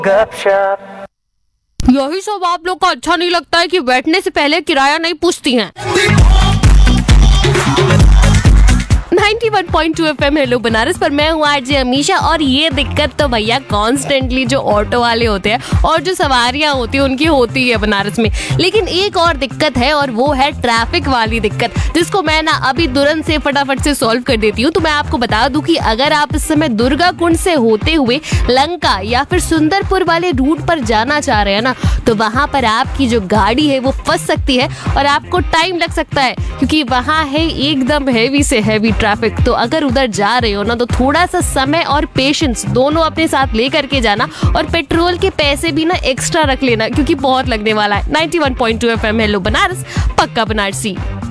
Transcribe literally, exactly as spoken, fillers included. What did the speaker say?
गपशप। यही सब आप लोग को अच्छा नहीं लगता है कि बैठने से पहले किराया नहीं पूछती हैं। Ninety one point two F M hello Banaras पर मैं हूँ आरजे अमीशा। और ये दिक्कत तो भैया कॉन्स्टेंटली जो ऑटो वाले होते हैं और जो सवारियां होती हैं उनकी होती है बनारस में। लेकिन एक और दिक्कत है और वो है ट्रैफिक वाली दिक्कत, जिसको मैं ना अभी तुरंत से फटाफट से सॉल्व कर देती हूँ। तो मैं आपको बता दूं कि अगर आप इस समय दुर्गा कुंड से होते हुए लंका या फिर सुंदरपुर वाले रूट पर जाना चाह रहे हैं ना, तो वहां पर आपकी जो गाड़ी है वो फंस सकती है और आपको टाइम लग सकता है, क्योंकि वहां है एकदम हैवी से हैवी ट्रैफिक। तो अगर उधर जा रहे हो ना तो थोड़ा सा समय और पेशेंस दोनों अपने साथ लेकर के जाना, और पेट्रोल के पैसे भी ना एक्स्ट्रा रख लेना, क्योंकि बहुत लगने वाला है। Ninety one point two F M hello Banaras, पक्का बनारसी।